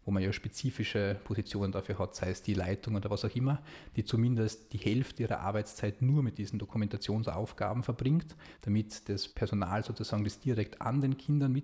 wo man ja spezifische Positionen dafür hat, sei es die Leitung oder was auch immer, die zumindest die Hälfte ihrer Arbeitszeit nur mit diesen Dokumentationsaufgaben verbringt, damit das Personal sozusagen das direkt an den Kindern